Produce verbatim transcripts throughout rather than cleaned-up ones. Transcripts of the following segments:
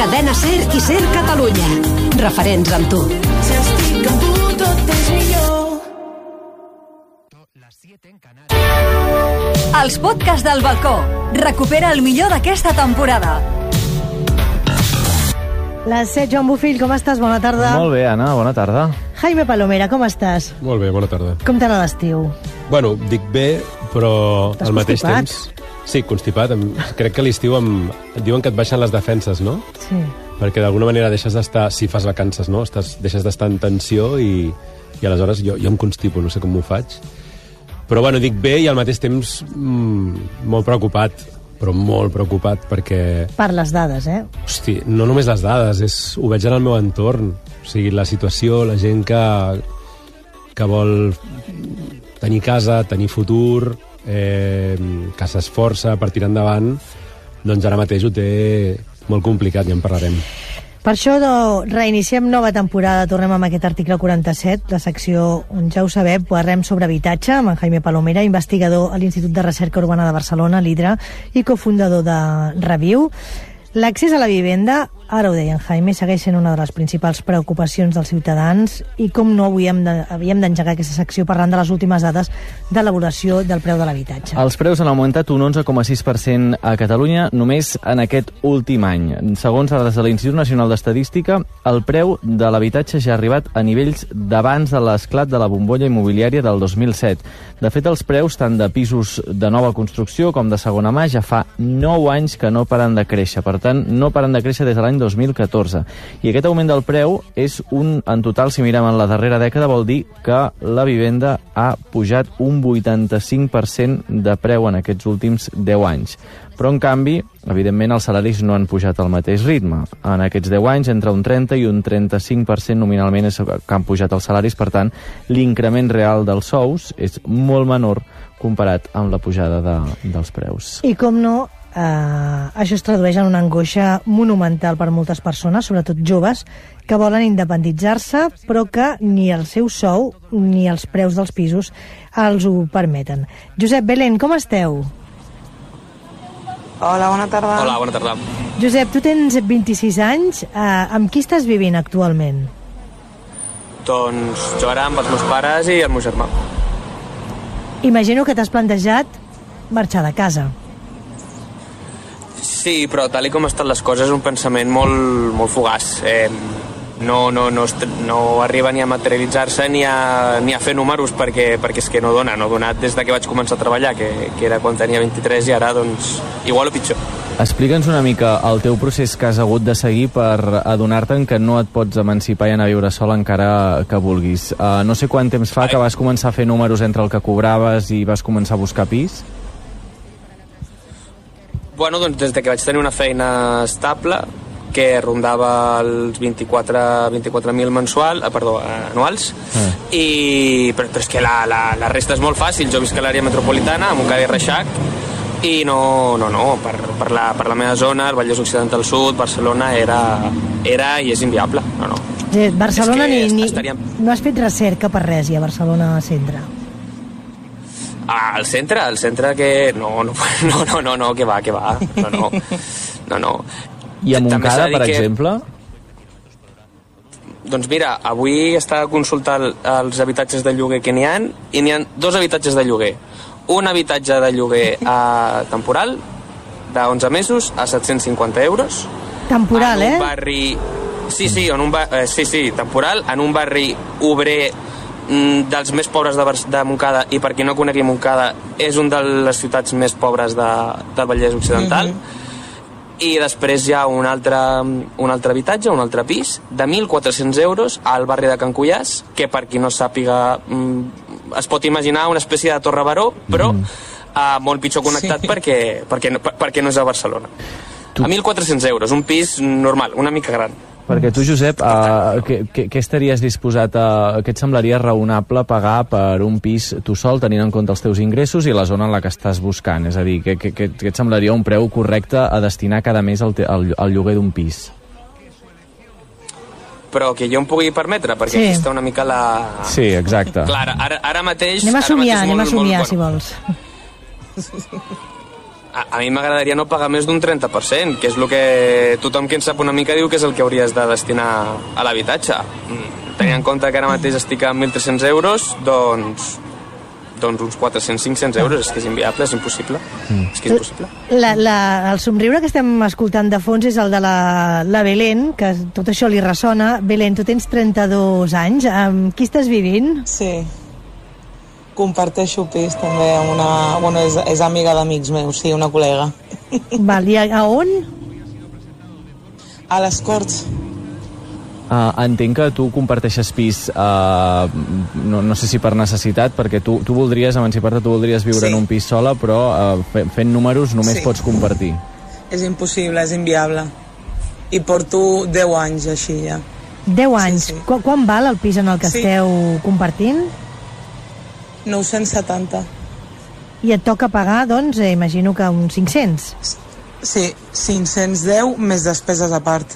Cadena Ser i Ser Catalunya. Referents amb tu. Si estic amb tu, tot és millor. Els podcasts del balcó. Recupera el millor d'aquesta temporada. Les set, Joan Bufill, com estàs? Bona tarda. Molt bé, Anna, bona tarda. Jaime Palomera, com estàs? Molt bé, bona tarda. Com t'anà l'estiu? Bueno, dic bé, però T'has al mateix constipat? temps... Sí, constipat. Em, crec que a l'estiu em, et diuen que et baixen les defenses, no? Sí. Perquè d'alguna manera deixes d'estar... Si fas vacances, no? Estàs, deixes d'estar en tensió i, i aleshores jo, jo em constipo, no sé com m'ho faig. Però bueno, dic bé i al mateix temps mmm, molt preocupat, però molt preocupat perquè... Per les dades, eh? Hosti, no només les dades, és, ho veig en el meu entorn. O sigui, la situació, la gent que, que vol tenir casa, tenir futur, eh, que s'esforça per tirar endavant, doncs ara mateix ho té molt complicat, ja en parlarem. Per això no, reiniciem nova temporada, tornem amb aquest article quaranta-set, la secció on ja ho sabem, parlem sobre habitatge, amb en Jaime Palomera, investigador a l'Institut de Recerca Urbana de Barcelona, l'IDRA, i cofundador de Reviu. L'accés a la vivenda, ara ho deia en Jaime, segueix sent una de les principals preocupacions dels ciutadans i com no havíem d'engegar aquesta secció parlant de les últimes dades de l'evolució del preu de l'habitatge. Els preus han augmentat un onze coma sis per cent a Catalunya només en aquest últim any. Segons dades de l'Institut Nacional d'Estadística, el preu de l'habitatge ja ha arribat a nivells d'abans de l'esclat de la bombolla immobiliària del dos mil set. De fet, els preus tant de pisos de nova construcció com de segona mà ja fa nou anys que no paren de créixer. Per tant, no paren de créixer des de l'any dos mil catorze. I aquest augment del preu és un, en total, si mirem en la darrera dècada, vol dir que la vivenda ha pujat un vuitanta-cinc per cent de preu en aquests últims deu anys. Però, en canvi, evidentment, els salaris no han pujat al mateix ritme. En aquests deu anys, entre un trenta i un trenta-cinc per cent nominalment és que han pujat els salaris, per tant, l'increment real dels sous és molt menor comparat amb la pujada de, dels preus. I com no, eh, això es tradueix en una angoixa monumental per moltes persones, sobretot joves, que volen independitzar-se, però que ni el seu sou ni els preus dels pisos els ho permeten. Josep Belén, com esteu? Hola, bona tarda. Hola, bona tarda. Josep, tu tens vint-i-sis anys. Eh, amb qui estàs vivint actualment? Doncs jo ara amb els meus pares i el meu germà. Imagino que t'has plantejat marxar de casa. Sí, però tal i com estan les coses és un pensament molt, molt fugaç. Eh, no, no, no, no arriba ni a materialitzar-se ni a, ni a fer números perquè, perquè és que no dona. No ha donat des de que vaig començar a treballar, que, que era quan tenia vint-i-tres i ara, doncs, igual o pitjor. Explica'ns una mica el teu procés que has hagut de seguir per adonar-te'n que no et pots emancipar i anar a viure sol encara que vulguis. Uh, no sé quant temps fa que vas començar a fer números entre el que cobraves i vas començar a buscar pis? Bueno, doncs des de que vaig tenir una feina estable, que rondava els vint-i-quatre mil mensual, eh, perdó, anuals, ah. i, però, però és que la, la, la resta és molt fàcil. Jo visc a l'àrea metropolitana, a Montcada i Reixac, i no, no, no, per, per, la, per la meva zona, el Vallès Occidental Sud, Barcelona, era, era i és inviable. No, no. Eh, Barcelona ni, ni, estaríem... no has fet recerca per res, i a Barcelona centre. Ah, al centre, al centre que... No, no, no, no, no, no que va, que va. No, no, no, no. I a Montcada, per que... exemple? Doncs mira, avui està a consultar els habitatges de lloguer que n'hi ha, i n'hi ha dos habitatges de lloguer. Un habitatge de lloguer a temporal, d'onze mesos, a set-cents cinquanta euros. Temporal, eh? En un barri... Sí, sí, en un ba... eh, sí, sí, temporal, en un barri obrer mm, dels més pobres de, Bar... de Montcada, i per qui no conegui Montcada, és un de les ciutats més pobres de... del Vallès Occidental. Mm-hmm. I després hi ha un altre, un altre habitatge, un altre pis, de mil quatre-cents euros al barri de Can Cuiàs, que per qui no sàpiga es pot imaginar una espècie de Torre Baró, però mm. uh, molt pitjor connectat sí. perquè, perquè, no, perquè no és a Barcelona. Tu... A mil quatre-cents euros, un pis normal, una mica gran. Perquè tu, Josep, uh, què, què estaries disposat a... Què et semblaria raonable pagar per un pis tu sol, tenint en compte els teus ingressos i la zona en la que estàs buscant? És a dir, què, què, què et semblaria un preu correcte a destinar cada mes al, te, al, al lloguer d'un pis? Però que jo em pugui permetre, perquè sí. Aquí està una mica la... Sí, exacte. Clar, ara, ara mateix... Anem a somiar, anem a somiar, molt, si vols. a, a mi m'agradaria no pagar més d'un trenta per cent, que és el que tothom que en sap una mica diu que és el que hauries de destinar a l'habitatge. Tenint en compte que ara mateix estic a mil tres-cents euros, doncs, doncs uns quatre-cents cinc-cents euros, és que és inviable, és impossible. Mm. És que és impossible. La, la, el somriure que estem escoltant de fons és el de la, la Belén, que tot això li ressona. Belén, tu tens trenta-dos anys, amb qui estàs vivint? Sí, comparteixo pis també amb una... Bueno, és, és amiga d'amics meus, sí, una col·lega. Val, i a, a on? A les Corts. Uh, entenc que tu comparteixes pis, uh, no, no sé si per necessitat, perquè tu, tu voldries emancipar-te, tu voldries viure sí. en un pis sola, però uh, fent números només sí. pots compartir. És impossible, és inviable. I porto deu anys així ja. deu anys? Sí, sí. Qu quan val el pis en el que sí. esteu compartint? nou-cents setanta. I et toca pagar, doncs, eh, imagino que uns cinc-cents. Sí, cinc-cents deu més despeses a part.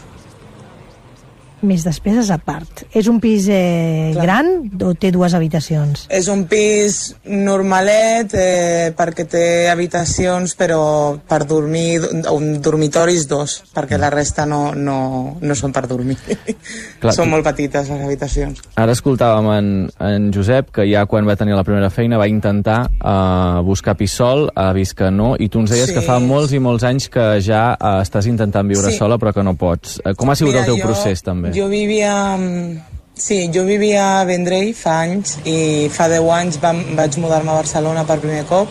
Més despeses a part. És un pis eh, gran o té dues habitacions? És un pis normalet eh, perquè té habitacions, però per dormir, un dormitoris dos, perquè la resta no, no, no són per dormir. Clar, són molt petites les habitacions. Ara escoltàvem en, en Josep, que ja quan va tenir la primera feina va intentar uh, buscar pis sol, ha vist que no, i tu ens deies sí. que fa molts i molts anys que ja uh, estàs intentant viure sí. sola però que no pots. Uh, com ha sigut Mira, el teu jo... procés també? Jo vivia... Sí, jo vivia a Vendrell fa anys i fa deu anys vam, vaig mudar-me a Barcelona per primer cop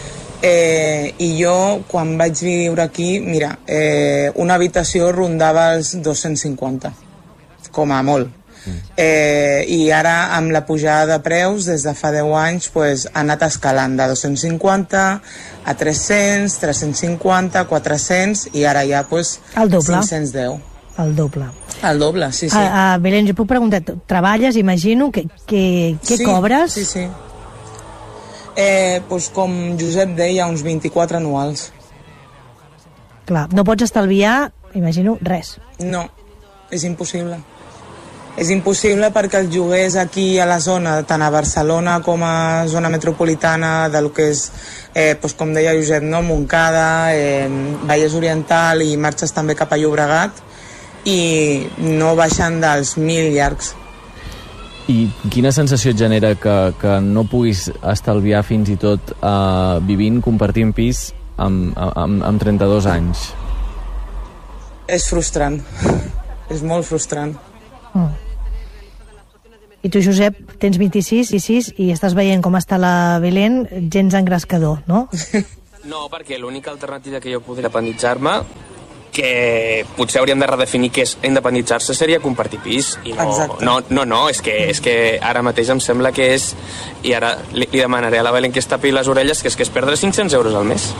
eh, i jo quan vaig viure aquí, mira, eh, una habitació rondava els dos-cents cinquanta, com a molt. Eh, I ara amb la pujada de preus des de fa deu anys pues, ha anat escalant de dos-cents cinquanta a tres-cents, tres-cents cinquanta, quatre-cents i ara ja pues, cinc-cents deu. El doble. El doble, sí, sí. A, a Belén, jo puc preguntar, treballes, imagino, que, que, què sí, cobres? Sí, sí. Eh, pues com Josep deia, uns vint-i-quatre anuals. Clar, no pots estalviar, imagino, res. No, és impossible. És impossible perquè els lloguers aquí a la zona, tant a Barcelona com a zona metropolitana, del que és, eh, pues com deia Josep, no? Montcada, eh, Vallès Oriental i marxes també cap a Llobregat, i no baixen dels mil llargs. I quina sensació et genera que, que no puguis estalviar fins i tot uh, vivint, compartint pis amb, amb, amb trenta-dos anys? És frustrant. És molt frustrant. Mm. I tu, Josep, tens vint-i-sis i sis i estàs veient com està la Belén, gens engrescador, no? No, perquè l'única alternativa que jo podria independitzar-me, que potser hauríem de redefinir què és independitzar-se, seria compartir pis. I no, no, no, no, és que, és que ara mateix em sembla que és... I ara li, li demanaré a la Belén que es tapi les orelles, que és que és perdre cinc-cents euros al mes.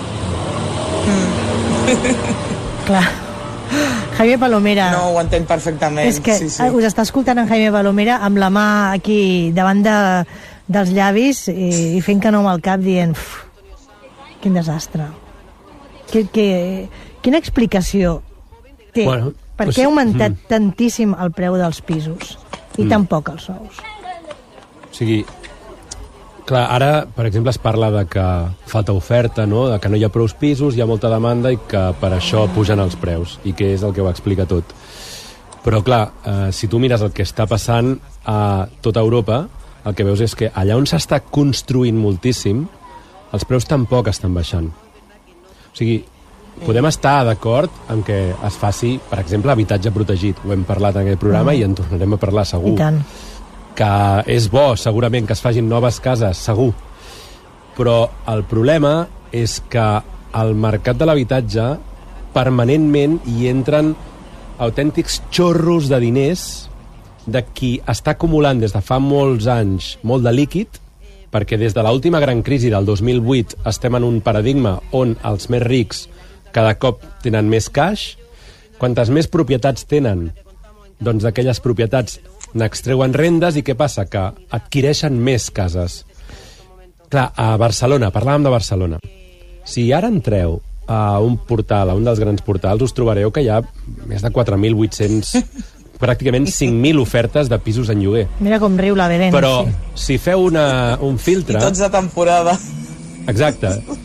Mm. Clar. Jaime Palomera. No, ho entenc perfectament. És que sí, sí. us està escoltant en Jaime Palomera amb la mà aquí davant de, dels llavis i, i fent que no amb el cap dient quin desastre. Que, que, quina explicació té? Bueno, per pues, què ha augmentat mm. tantíssim el preu dels pisos i mm. tan poc els sous? O sigui, clar, ara, per exemple, es parla de que falta oferta, no? De que no hi ha prou pisos, hi ha molta demanda i que per això pugen els preus, i que és el que ho explica tot. Però, clar, eh, si tu mires el que està passant a tota Europa, el que veus és que allà on s'està construint moltíssim, els preus tampoc estan baixant. O sigui, podem estar d'acord en que es faci, per exemple, habitatge protegit. Ho hem parlat en aquest programa mm. i en tornarem a parlar segur. I tant. Que és bo, segurament, que es facin noves cases, segur. Però el problema és que al mercat de l'habitatge permanentment hi entren autèntics xorros de diners de qui està acumulant des de fa molts anys molt de líquid, perquè des de l'última gran crisi del dos mil vuit estem en un paradigma on els més rics cada cop tenen més cash. Quantes més propietats tenen, doncs d'aquelles propietats n'extreuen rendes i què passa? Que adquireixen més cases. Clar, a Barcelona, parlàvem de Barcelona. Si ara entreu a un portal, a un dels grans portals, us trobareu que hi ha més de quatre mil vuit-cents, pràcticament cinc mil ofertes de pisos en lloguer. Mira com riu la Belén. Però sí. si feu una, un filtre... I tots de temporada. Exacte.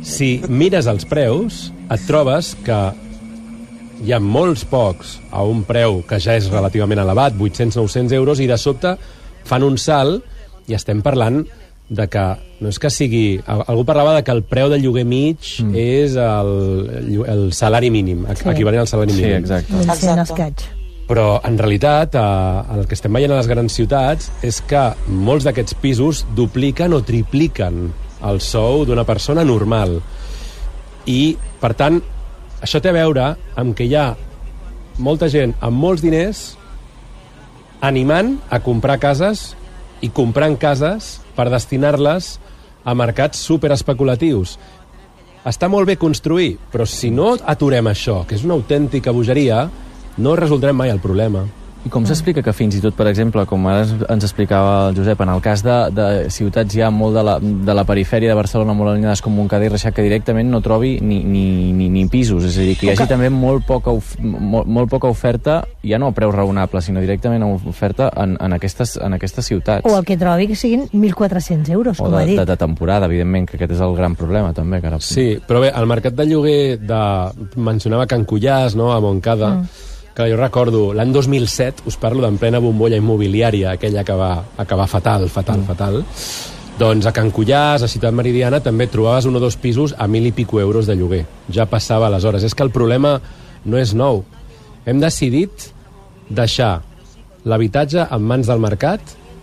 si mires els preus, et trobes que hi ha molts pocs a un preu que ja és relativament elevat, vuit-cents a nou-cents euros, i de sobte fan un salt i estem parlant de que no és que sigui... Algú parlava de que el preu del lloguer mig mm. és el, el salari mínim, sí. equivalent al salari mínim. Sí, exacte. exacte. Però, en realitat, eh, el que estem veient a les grans ciutats és que molts d'aquests pisos dupliquen o tripliquen el sou d'una persona normal. I, per tant, això té a veure amb que hi ha molta gent amb molts diners animant a comprar cases i comprant cases per destinar-les a mercats superespeculatius. Està molt bé construir, però si no aturem això, que és una autèntica bogeria, no resoldrem mai el problema. I com s'explica que fins i tot, per exemple, com ara ens explicava el Josep, en el cas de, de ciutats ja molt de la, de la perifèria de Barcelona, molt alineades com Montcada i Reixac, que directament no trobi ni, ni, ni, ni pisos, és a dir, que hi hagi okay. també molt poca, of, molt, molt poca oferta, ja no a preus raonables, sinó directament a oferta en, en, aquestes, en aquestes ciutats. O el que trobi que siguin mil quatre-cents euros, o com de, ha dit. De, de temporada, evidentment, que aquest és el gran problema, també. Que ara... Sí, però bé, el mercat de lloguer de... mencionava Can Cullàs, no?, a Montcada, mm. que jo recordo, l'any dos mil set, us parlo d'en plena bombolla immobiliària, aquella que va acabar fatal, fatal, mm. fatal, doncs a Can Cullàs, a Ciutat Meridiana, també trobaves un o dos pisos a mil i pico euros de lloguer. Ja passava aleshores. És que el problema no és nou. Hem decidit deixar l'habitatge en mans del mercat.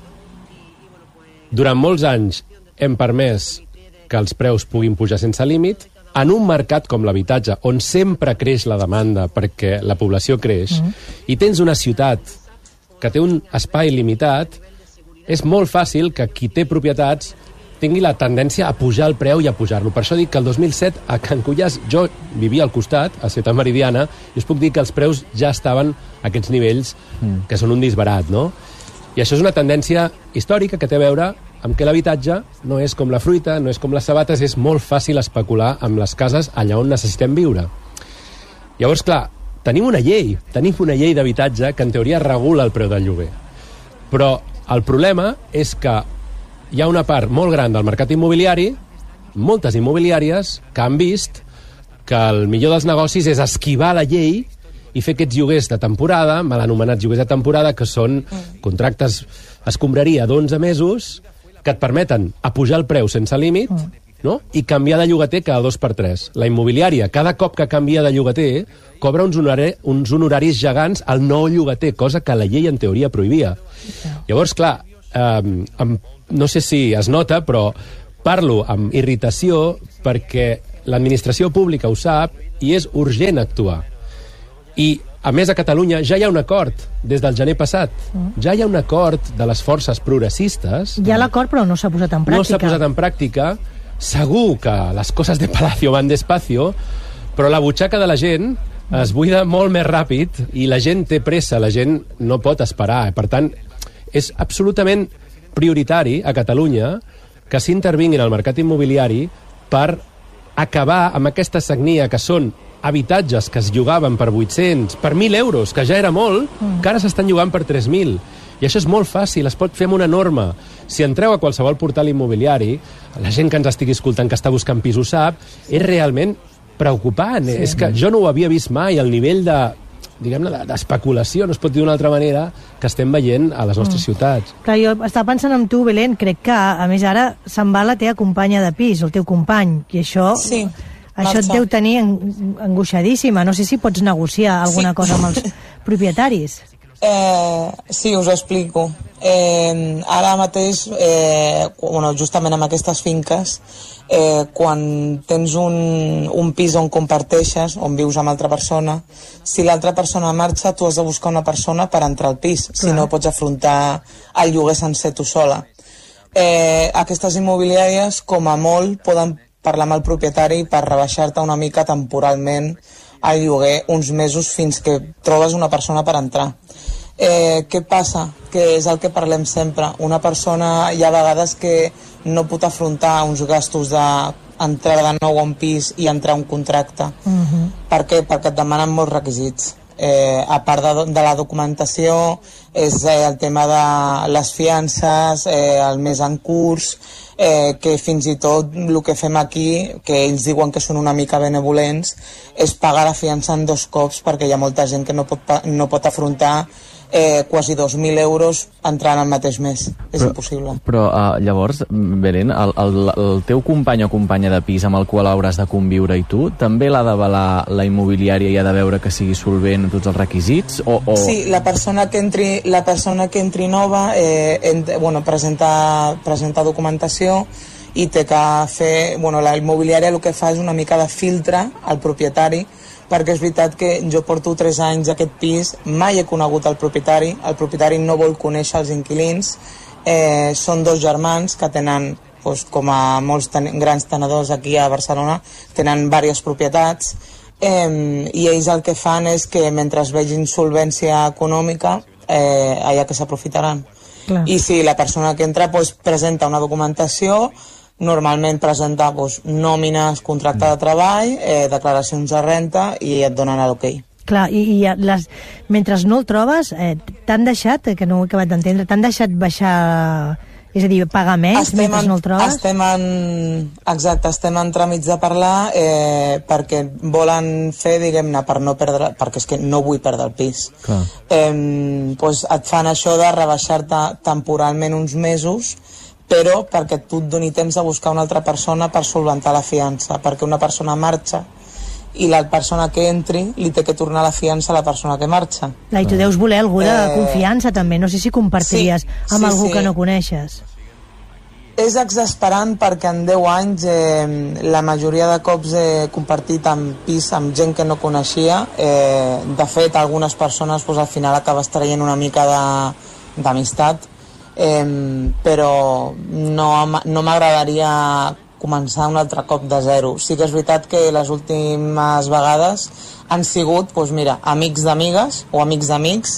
Durant molts anys hem permès que els preus puguin pujar sense límit. En un mercat com l'habitatge, on sempre creix la demanda perquè la població creix, mm. i tens una ciutat que té un espai limitat, és molt fàcil que qui té propietats tingui la tendència a pujar el preu i a pujar-lo. Per això dic que el dos mil set a Can Cullàs jo vivia al costat, a Ciutat Meridiana, i us puc dir que els preus ja estaven a aquests nivells mm. que són un disbarat, no? I això és una tendència històrica que té a veure amb que l'habitatge no és com la fruita, no és com les sabates, és molt fàcil especular amb les cases allà on necessitem viure. Llavors, clar, tenim una llei, tenim una llei d'habitatge que en teoria regula el preu del lloguer. Però el problema és que hi ha una part molt gran del mercat immobiliari, moltes immobiliàries, que han vist que el millor dels negocis és esquivar la llei i fer aquests lloguers de temporada, mal anomenats lloguers de temporada, que són contractes escombraria d'onze mesos, que et permeten a pujar el preu sense límit, no?, i canviar de llogater cada dos per tres. La immobiliària, cada cop que canvia de llogater, cobra uns, honorari, uns honoraris gegants al nou llogater, cosa que la llei en teoria prohibia. Llavors, clar, eh, no sé si es nota, però parlo amb irritació perquè l'administració pública ho sap i és urgent actuar. I a més, a Catalunya ja hi ha un acord des del gener passat. Mm. Ja hi ha un acord de les forces progressistes. Hi ha l'acord, però no s'ha posat en pràctica. No s'ha posat en pràctica. Segur que les coses de Palacio van despacio, però la butxaca de la gent es buida molt més ràpid i la gent té pressa, la gent no pot esperar. Per tant, és absolutament prioritari a Catalunya que s'intervinguin al mercat immobiliari per acabar amb aquesta sagnia que són habitatges que es llogaven per vuit-cents, per mil euros, que ja era molt, mm. que ara s'estan llogant per tres mil. I això és molt fàcil, es pot fer amb una norma. Si entreu a qualsevol portal immobiliari, la gent que ens estigui escoltant que està buscant pis ho sap, és realment preocupant. Sí. És que jo no ho havia vist mai, el nivell de, diguem-ne, d'especulació, no es pot dir d'una altra manera, que estem veient a les nostres mm. ciutats. Clar, jo estava pensant en tu, Belén, crec que, a més, ara se'n va la teva companya de pis, el teu company, i això... Sí. Això et deu tenir angoixadíssima. No sé si pots negociar alguna sí. cosa amb els propietaris. Eh, sí, us ho explico. Eh, ara mateix, eh, bueno, justament amb aquestes finques, eh, quan tens un, un pis on comparteixes, on vius amb altra persona, si l'altra persona marxa, tu has de buscar una persona per entrar al pis. Clar. Si no, pots afrontar el lloguer sencer tu sola. Eh, aquestes immobiliàries, com a molt, poden parlar amb el propietari per rebaixar-te una mica temporalment el lloguer uns mesos fins que trobes una persona per entrar. Eh, què passa? Que és el que parlem sempre. Una persona hi ha vegades que no pot afrontar uns gastos d'entrar de nou a un pis i entrar a un contracte. Uh-huh. Per què? Perquè et demanen molts requisits. Eh, a part de, de la documentació, és eh, el tema de les fiances, eh, el mes en curs, eh, que fins i tot el que fem aquí, que ells diuen que són una mica benevolents, és pagar la fiança en dos cops, perquè hi ha molta gent que no pot, no pot afrontar eh, quasi dos mil euros entrant al mateix mes. És però, impossible. Però uh, llavors, Belén, el, el, el teu company o companya de pis amb el qual hauràs de conviure i tu, també l'ha d'avalar la immobiliària i ha de veure que sigui solvent tots els requisits? O, o... Sí, la persona que entri, la persona que entri nova eh, ent, bueno, presenta, presenta documentació i té que fer... Bueno, la immobiliària el que fa és una mica de filtre al propietari, perquè és veritat que jo porto tres anys a aquest pis, mai he conegut el propietari, el propietari no vol conèixer els inquilins, eh, són dos germans que tenen, doncs, com a molts ten grans tenedors aquí a Barcelona, tenen diverses propietats, eh, i ells el que fan és que mentre es vegin solvència econòmica, eh, allà que s'aprofitaran. I si la persona que entra doncs, presenta una documentació, normalment presenta doncs, nòmines, contracte de treball, eh, declaracions de renta i et donen l'ok. Clar, i, i les, mentre no el trobes, eh, t'han deixat, que no ho he acabat d'entendre, t'han deixat baixar, és a dir, pagar menys estem mentre en, no el trobes? Estem en, exacte, estem en tràmits de parlar eh, perquè volen fer, diguem-ne, per no perdre, perquè és que no vull perdre el pis. Eh, doncs et fan això de rebaixar-te temporalment uns mesos, però perquè tu et doni temps de buscar una altra persona per solventar la fiança, perquè una persona marxa i la persona que entri li té que tornar la fiança a la persona que marxa. Clar, i tu deus voler algú de eh... confiança també, no sé si compartiries sí, amb sí, algú sí. que no coneixes. És exasperant perquè en deu anys eh, la majoria de cops he compartit amb pis amb gent que no coneixia, eh, de fet algunes persones pues, al final acabes traient una mica d'amistat, Eh, però no, no m'agradaria començar un altre cop de zero. Sí que és veritat que les últimes vegades han sigut, doncs mira, amics d'amigues o amics d'amics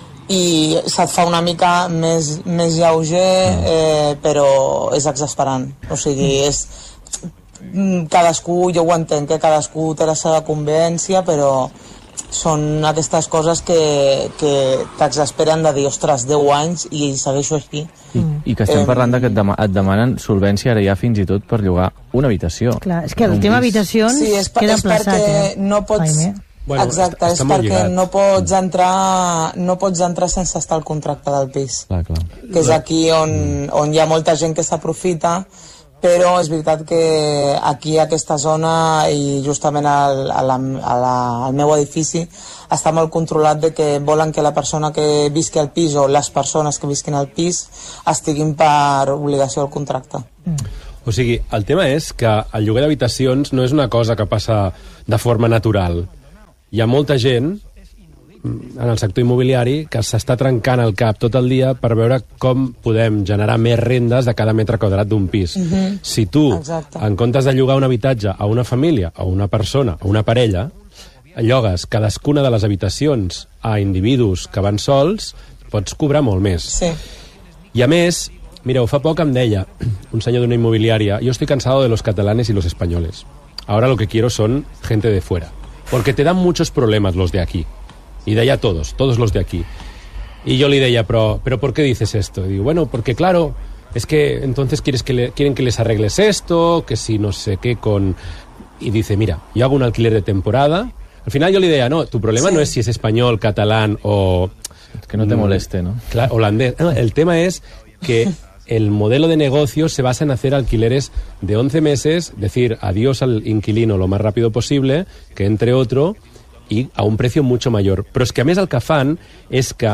i se't fa una mica més, més lleuger, eh, però és exasperant. O sigui, és cadascú, jo ho entenc, que cadascú té la seva convivència, però són aquestes coses que, que t'exasperen de dir, ostres, deu anys i segueixo aquí. I, i que estem parlant de que et, dem et demanen solvència ara ja fins i tot per llogar una habitació. Clar, és que el tema habitacions sí, és, queda és emplaçat. perquè eh? no pots... Bueno, exacte, està, és està perquè lligat. no pots entrar no pots entrar sense estar al contracte del pis. Clar, clar. Que és aquí on, on hi ha molta gent que s'aprofita, però és veritat que aquí a aquesta zona i justament al, a la, a la, al meu edifici està molt controlat de que volen que la persona que visqui al pis o les persones que visquin al pis estiguin per obligació al contracte. Mm. O sigui, el tema és que el lloguer d'habitacions no és una cosa que passa de forma natural. Hi ha molta gent en el sector immobiliari que s'està trencant el cap tot el dia per veure com podem generar més rendes de cada metre quadrat d'un pis. Mm-hmm. Si tu, exacte, en comptes de llogar un habitatge a una família, a una persona, a una parella, llogues cadascuna de les habitacions a individus que van sols, pots cobrar molt més. Sí. I a més, mireu, fa poc em deia un senyor d'una inmobiliària, yo estoy cansado de los catalanes y los españoles. Ahora lo que quiero son gente de fuera. Porque te dan muchos problemas los de aquí. Y de allá todos, todos los de aquí. Y yo le decía, pero, pero ¿por qué dices esto? Y digo, bueno, porque claro, es que entonces quieres que le, quieren que les arregles esto, que si no sé qué con... Y dice, mira, yo hago un alquiler de temporada. Al final yo le decía, no, tu problema sí. no es si es español, catalán o... Que no te moleste, ¿no? Claro, holandés. No, el tema es que el modelo de negocio se basa en hacer alquileres de once meses, decir adiós al inquilino lo más rápido posible, que entre otro... i a un precio mucho mayor. Però és que a més el que fan és que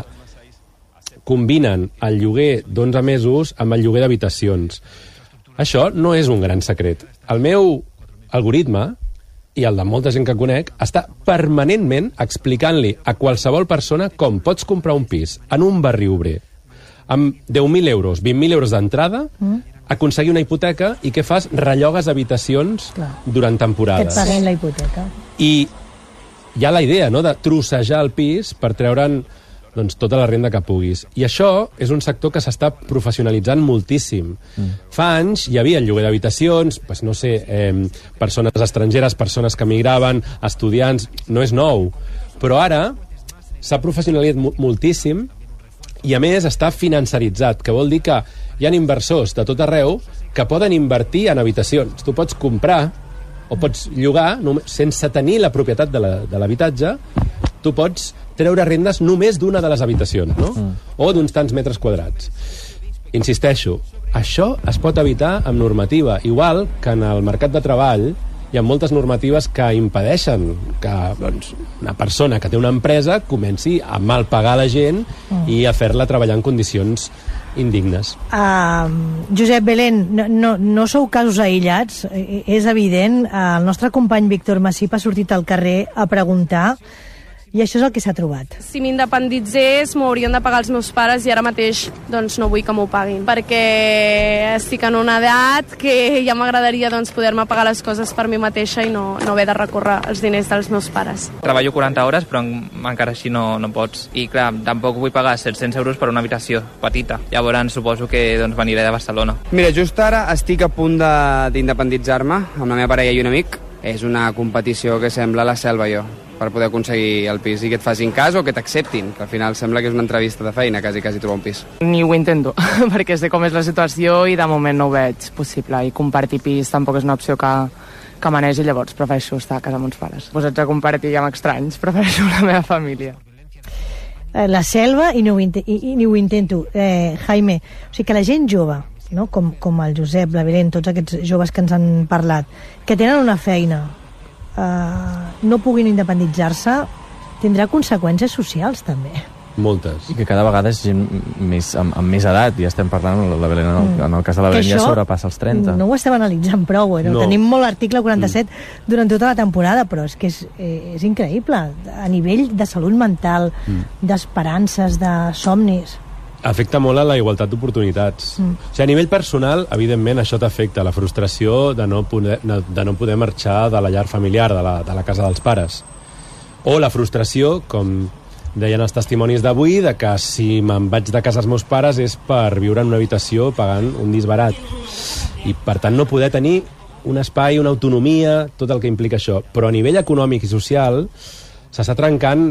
combinen el lloguer d'onze mesos amb el lloguer d'habitacions. Això no és un gran secret. El meu algoritme, i el de molta gent que conec, està permanentment explicant-li a qualsevol persona com pots comprar un pis en un barri obrer amb deu mil euros, vint mil euros d'entrada, mm. aconseguir una hipoteca i què fas? Rellogues habitacions Clar. durant temporades. Que et paguen la hipoteca. I hi ha la idea, no?, de trossejar el pis per treure'n doncs, tota la renda que puguis. I això és un sector que s'està professionalitzant moltíssim. Mm. Fa anys hi havia el lloguer d'habitacions, pues, no sé, eh, persones estrangeres, persones que migraven, estudiants, no és nou. Però ara s'ha professionalitzat moltíssim i, a més, està financeritzat, que vol dir que hi ha inversors de tot arreu que poden invertir en habitacions. Tu pots comprar o pots llogar sense tenir la propietat de l'habitatge, tu pots treure rendes només d'una de les habitacions, no? Mm. O d'uns tants metres quadrats. Insisteixo, això es pot evitar amb normativa, igual que en el mercat de treball hi ha moltes normatives que impedeixen que doncs, una persona que té una empresa comenci a mal pagar la gent mm. i a fer-la treballar en condicions indignes. Uh, Josep Belén, no, no, no sou casos aïllats, és evident. Uh, el nostre company Víctor Massip ha sortit al carrer a preguntar i això és el que s'ha trobat. Si m'independitzés, m'ho haurien de pagar els meus pares i ara mateix doncs, no vull que m'ho paguin, perquè estic en una edat que ja m'agradaria doncs, poder-me pagar les coses per mi mateixa i no, no haver de recórrer els diners dels meus pares. Treballo quaranta hores, però encara així no, no pots. I clar, tampoc vull pagar set-cents euros per una habitació petita. Llavors suposo que doncs, veniré de Barcelona. Mira, just ara estic a punt d'independitzar-me amb la meva parella i un amic. És una competició que sembla la selva, jo, per poder aconseguir el pis i que et facin cas o que t'acceptin, que al final sembla que és una entrevista de feina, quasi, quasi trobar un pis. Ni ho intento, perquè sé com és la situació i de moment no ho veig possible, i compartir pis tampoc és una opció que, que manegi, llavors prefereixo estar a casa amb uns pares. Posats a compartir amb estranys, prefereixo la meva família. La selva i no ho, int i, i ni ho intento. Eh, Jaime, o sigui que la gent jove, no? com, com el Josep, la Belén, tots aquests joves que ens han parlat, que tenen una feina, Uh, no puguin independitzar-se, tindrà conseqüències socials també. Moltes. I que cada vegada és gent més, amb, amb més edat, ja estem parlant, la Belén, en, el, en el cas de la Belén ja sobrepassa els trenta. No ho estem analitzant prou, eh? No. Tenim molt l'article quaranta-set mm. durant tota la temporada, però és que és, eh, és increïble, a nivell de salut mental, mm. d'esperances, de somnis. Afecta molt a la igualtat d'oportunitats. Mm. O sigui, a nivell personal, evidentment, això t'afecta, la frustració de no, poder, de no poder marxar de la llar familiar, de la, de la casa dels pares. O la frustració, com deien els testimonis d'avui, de que si me'n vaig de casa als meus pares és per viure en una habitació pagant un disbarat. I, per tant, no poder tenir un espai, una autonomia, tot el que implica això. Però a nivell econòmic i social s'està trencant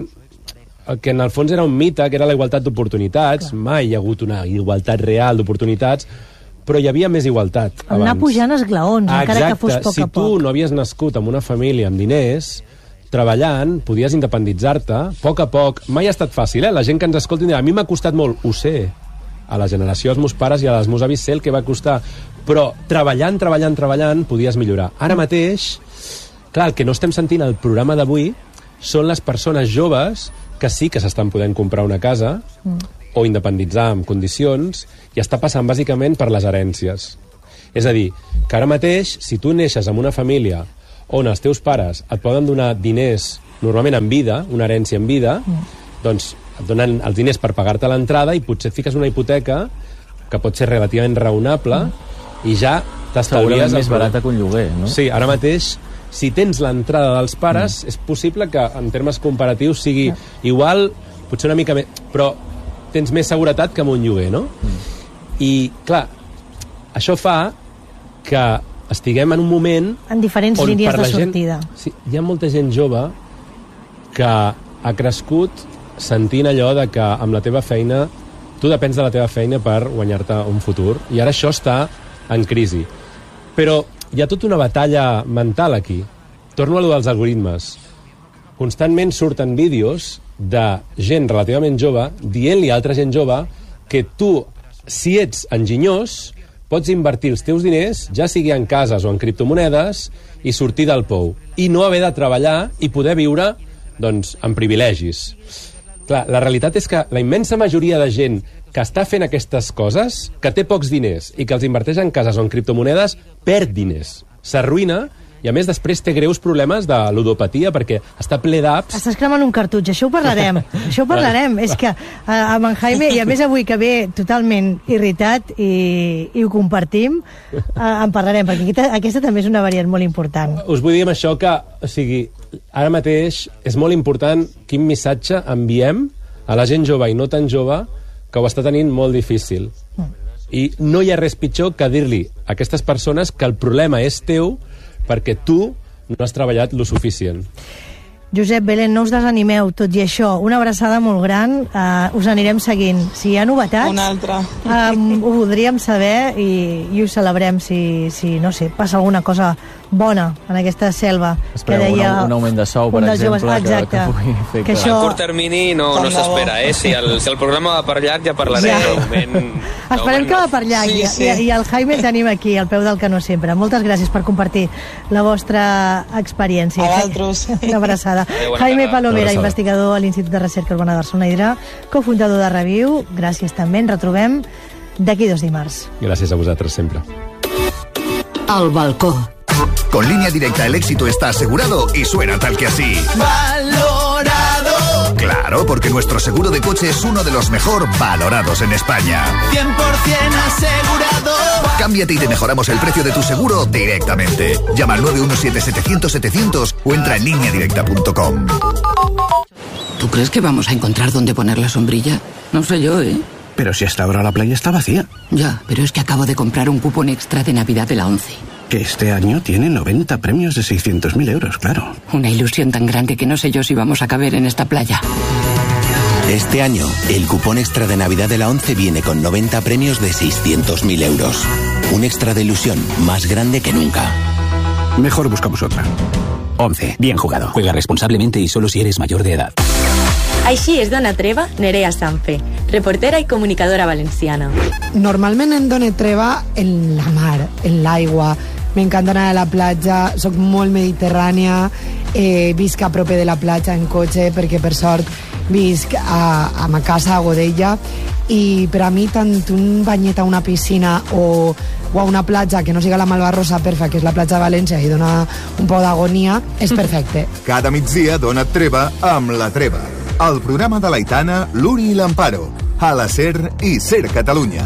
el que en el fons era un mite, que era la igualtat d'oportunitats. Mai hi ha hagut una igualtat real d'oportunitats, però hi havia més igualtat abans. Anar pujant esglaons, ah, encara que fos poc si a poc. Si tu no havies nascut en una família amb diners, treballant, podies independitzar-te, a poc a poc. Mai ha estat fàcil, eh? La gent que ens escolti dirà, a mi m'ha costat molt, ho sé. A la generació dels meus pares i a les meus avis sé el que va costar. Però treballant, treballant, treballant, podies millorar. Ara mateix, clar, el que no estem sentint al programa d'avui són les persones joves que sí que s'estan podent comprar una casa mm. o independitzar en condicions, i està passant bàsicament per les herències. És a dir, que ara mateix, si tu neixes en una família on els teus pares et poden donar diners, normalment en vida, una herència en vida, mm. doncs et donen els diners per pagar-te l'entrada i potser et fiques una hipoteca que pot ser relativament raonable mm. i ja t'estalvies... Segurament més barata que un lloguer, no? Sí, ara mateix... Si tens l'entrada dels pares, mm. és possible que en termes comparatius sigui mm. igual, potser una mica més, però tens més seguretat que amb un lloguer, no? Mm. I, clar, això fa que estiguem en un moment... En diferents línies de sortida. Gent, sí, hi ha molta gent jove que ha crescut sentint allò de que amb la teva feina, tu depens de la teva feina per guanyar-te un futur, i ara això està en crisi. Però hi ha tota una batalla mental aquí. Torno a allò dels algoritmes. Constantment surten vídeos de gent relativament jove dient-li a altra gent jove que tu, si ets enginyós, pots invertir els teus diners, ja sigui en cases o en criptomonedes, i sortir del pou. I no haver de treballar i poder viure, doncs, en privilegis. Clar, la realitat és que la immensa majoria de gent que està fent aquestes coses, que té pocs diners i que els inverteix en cases o en criptomonedes, perd diners, s'arruïna, i a més després té greus problemes de ludopatia perquè està ple d'apps. Estàs cremant un cartutx, això ho parlarem. Això ho parlarem. És que amb en Jaime, i a més avui que ve totalment irritat i, i ho compartim, en parlarem, perquè aquesta, aquesta també és una variant molt important. Us vull dir amb això que, o sigui, ara mateix és molt important quin missatge enviem a la gent jove i no tan jove que ho està tenint molt difícil. Mm. I no hi ha res pitjor que dir-li a aquestes persones que el problema és teu perquè tu no has treballat lo suficient. Josep, Belén, no us desanimeu, tot i això, una abraçada molt gran, uh, us anirem seguint. Si hi ha novetats, una altra. Um, ho voldríem saber i, i ho celebrem si, si, no sé, passa alguna cosa bona en aquesta selva. Espereu que deia un, un augment de sou, per exemple, joves, que, que pugui fer que... que això... A curt termini no, no s'espera, eh? Si el, si el programa va per llarg ja parlaré ja. d'augment. Esperem que va per llarg, sí, sí. I, i el Jaime tenim aquí, al peu del canó sempre. Moltes gràcies per compartir la vostra experiència. A vosaltres. Una abraçada. Adéu, Jaime Palomera, abraçada. investigador a l'Institut de Recerca Urbana de Barcelona Hidra, cofundador de Reviu. Gràcies també, ens retrobem d'aquí dos dimarts. Gràcies a vosaltres sempre. Al balcó. Con Línea Directa el éxito está asegurado y suena tal que así. Valorado. Claro, porque nuestro seguro de coche es uno de los mejor valorados en España. cien por ciento asegurado. Cámbiate y te mejoramos el precio de tu seguro directamente. Llama al nueve uno siete setecientos setecientos o entra en línea directa punto com. ¿Tú crees que vamos a encontrar dónde poner la sombrilla? No sé yo, ¿eh? Pero si hasta ahora la playa está vacía. Ya, pero es que acabo de comprar un cupón extra de Navidad de la ONCE. Que este año tiene noventa premios de seiscientos mil euros, claro. Una ilusión tan grande que no sé yo si vamos a caber en esta playa. Este año, el cupón extra de Navidad de la ONCE viene con noventa premios de seiscientos mil euros. Un extra de ilusión más grande que nunca. Mejor buscamos otra. ONCE, bien jugado. Juega responsablemente y solo si eres mayor de edad. Així és Dona Treva, Nerea Sanfe, reportera i comunicadora valenciana. Normalment em dono treva en la mar, en l'aigua. M'encanta anar a la platja, soc molt mediterrània, eh, visc a proper de la platja en cotxe, perquè per sort visc a, a ma casa a Godella, i per a mi tant un banyet a una piscina o, o a una platja que no siga la Malvarrosa Perfa, que és la platja de València i dona un poc d'agonia, és perfecte. Cada migdia dona't treva amb La Treva. El programa de l'Aitana, l'Uri i l'Amparo. A la SER i SER Catalunya.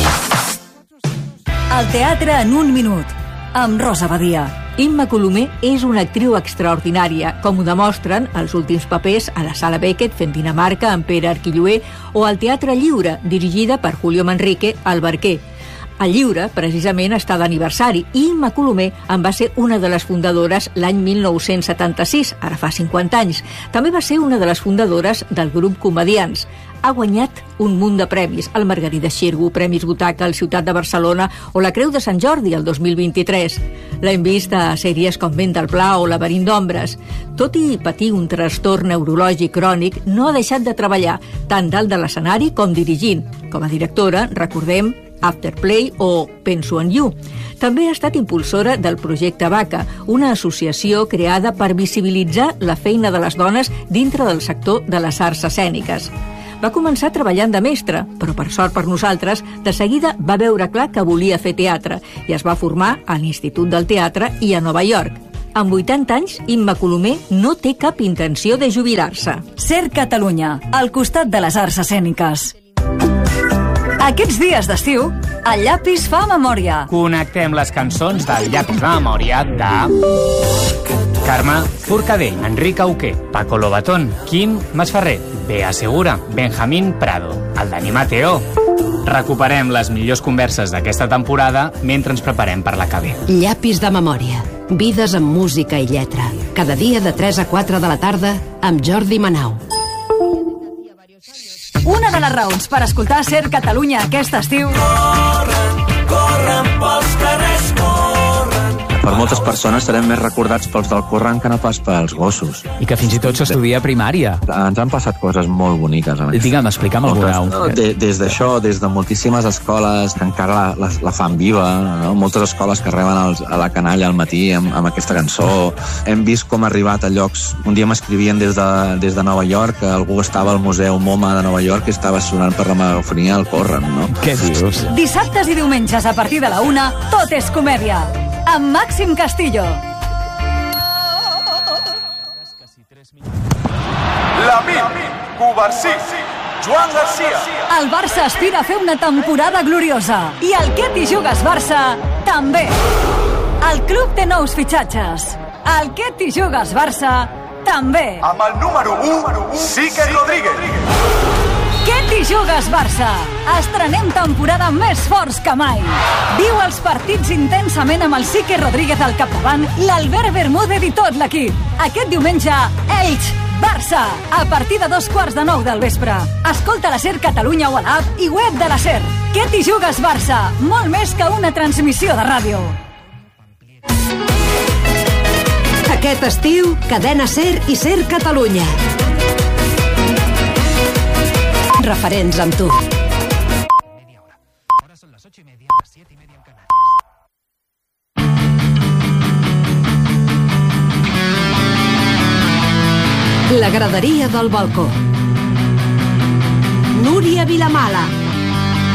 El teatre en un minut, amb Rosa Badia. Imma Colomer és una actriu extraordinària, com ho demostren els últims papers a la Sala Beckett fent Dinamarca amb Pere Arquilloé o al Teatre Lliure, dirigida per Julio Manrique, al Barquer. El Lliure, precisament, està d'aniversari i Imma Colomer en va ser una de les fundadores l'any mil nou-cents setanta-sis, ara fa cinquanta anys. També va ser una de les fundadores del grup Comedians. Ha guanyat un munt de premis, el Margarida Xirgu, Premis Butaca, el Ciutat de Barcelona o la Creu de Sant Jordi el dos mil vint-i-tres. L'hem vist a sèries com Vent del Pla o Laberint d'Ombres. Tot i patir un trastorn neurològic crònic, no ha deixat de treballar, tant dalt de l'escenari com dirigint. Com a directora, recordem Afterplay o Penso en You. També ha estat impulsora del projecte Vaca, una associació creada per visibilitzar la feina de les dones dintre del sector de les arts escèniques. Va començar treballant de mestra, però per sort per nosaltres, de seguida va veure clar que volia fer teatre i es va formar a l'Institut del Teatre i a Nova York. Amb vuitanta anys, Imma Colomer no té cap intenció de jubilar-se. SER Catalunya, al costat de les arts escèniques. Aquests dies d'estiu, el llapis fa memòria. Connectem les cançons del llapis de memòria de Carme Forcadell, Enric Auqué, Paco Lobatón, Quim Masferrer, Bea Segura, Benjamín Prado, el Dani Mateo. Recuperem les millors converses d'aquesta temporada mentre ens preparem per la que ve. Llapis de memòria. Vides amb música i lletra. Cada dia de tres a quatre de la tarda amb Jordi Manau. Una de les raons per escoltar SER Catalunya aquest estiu... Corren, corren pels carrers, corren. Per moltes persones serem més recordats pels del corrent que no pas pels gossos. I que fins i tot s'estudia a primària. Ens han passat coses molt boniques. Digue'm, explica'm alguna. No, de, des d'això, des de moltíssimes escoles que encara la, la, la fan viva, no? Moltes escoles que reben els, a la canalla al matí amb, amb aquesta cançó. Hem vist com ha arribat a llocs... Un dia m'escrivien des, de, des de Nova York, que algú estava al Museu MoMA de Nova York i estava sonant per la megafonia al corrent, no? Què dius? Dissabtes i diumenges a partir de la una, tot és comèdia. Amb Màxim Castillo. Lamine, Cubarsí, Joan Garcia. El Barça aspira a fer una temporada gloriosa. I el Que t'hi jugues Barça, també. El club té nous fitxatges. El Que t'hi jugues Barça, també. Amb el número u, Sique Rodríguez. Que t'hi Jugues Barça. Estrenem temporada més forts que mai. Viu els partits intensament amb el Sique Rodríguez al capdavant, l'Albert Bermúdez i tot l'equip. Aquest diumenge, Elx, Barça, a partir de dos quarts de nou del vespre. Escolta la SER Catalunya o a l'app i web de la SER. Què t'hi jugues, Barça? Molt més que una transmissió de ràdio. Aquest estiu, Cadena SER i SER Catalunya. Referents amb tu. La graderia del balcó. Núria Vilamala.